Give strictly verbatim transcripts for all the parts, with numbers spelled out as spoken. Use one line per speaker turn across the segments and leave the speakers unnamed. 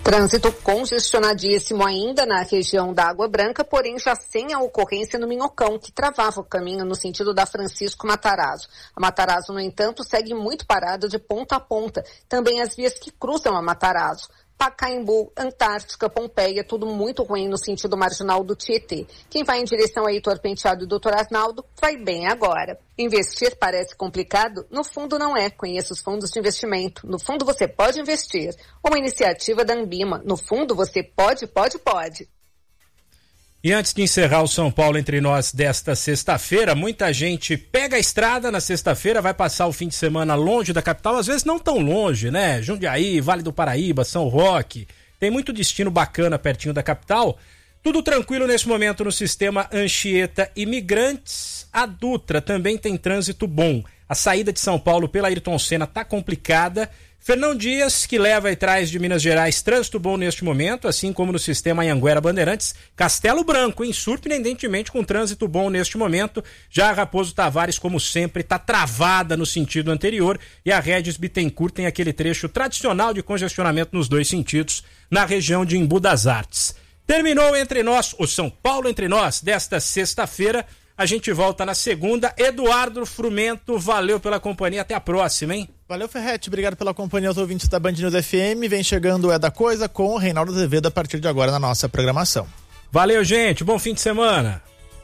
Trânsito congestionadíssimo ainda na região da Água Branca, porém já sem a ocorrência no Minhocão, que travava o caminho no sentido da Francisco Matarazzo. A Matarazzo, no entanto, segue muito parada de ponta a ponta. Também as vias que cruzam a Matarazzo. Pacaembu, Antártica, Pompeia, tudo muito ruim no sentido marginal do Tietê. Quem vai em direção a Heitor Penteado e doutor Arnaldo vai bem agora. Investir parece complicado? No fundo não é. Conheça os fundos de investimento. No fundo você pode investir. Uma iniciativa da Ambima. No fundo você pode, pode, pode.
E antes de encerrar o São Paulo Entre Nós desta sexta-feira, muita gente pega a estrada na sexta-feira, vai passar o fim de semana longe da capital, às vezes não tão longe, né? Jundiaí, Vale do Paraíba, São Roque, tem muito destino bacana pertinho da capital. Tudo tranquilo nesse momento no sistema Anchieta Imigrantes. A Dutra também tem trânsito bom. A saída de São Paulo pela Ayrton Senna tá complicada. Fernão Dias, que leva e traz de Minas Gerais, trânsito bom neste momento, assim como no sistema Anhanguera Bandeirantes. Castelo Branco, hein? Surpreendentemente com trânsito bom neste momento. Já a Raposo Tavares, como sempre, está travada no sentido anterior, e a Regis Bittencourt tem aquele trecho tradicional de congestionamento nos dois sentidos, na região de Embu das Artes. Terminou Entre Nós, o São Paulo Entre Nós, desta sexta-feira. A gente volta na segunda. Eduardo Frumento, valeu pela companhia. Até a próxima, hein?
Valeu, Ferretti. Obrigado pela companhia aos ouvintes da Band News F M. Vem chegando É da Coisa com o Reinaldo Azevedo a partir de agora na nossa programação.
Valeu, gente. Bom fim de semana.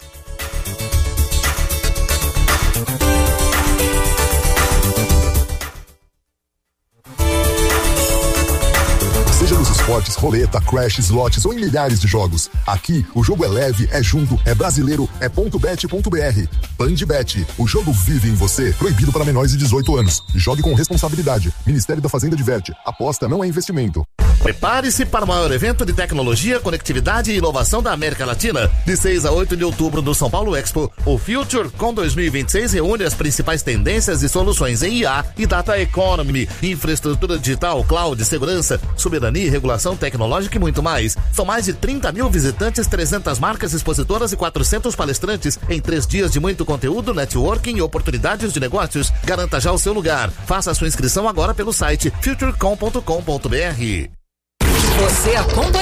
Seja nos esportes, roleta, crash, slots ou em milhares de jogos. Aqui, o jogo é leve, é junto, é brasileiro, é ponto bet ponto b r. Bandbet, o jogo vive em você. Proibido para menores de dezoito anos. Jogue com responsabilidade. Ministério da Fazenda diverte. Aposta não é investimento.
Prepare-se para o maior evento de tecnologia, conectividade e inovação da América Latina. De seis a oito de outubro no São Paulo Expo, o FutureCon dois mil e vinte e seis reúne as principais tendências e soluções em I A e Data Economy, infraestrutura digital, cloud, segurança, soberania, regulação tecnológica e muito mais. São mais de trinta mil visitantes, trezentas marcas expositoras e quatrocentos palestrantes em três dias de muito conteúdo, networking e oportunidades de negócios. Garanta já o seu lugar. Faça a sua inscrição agora pelo site futurecom ponto com ponto b r.
Você acompanhou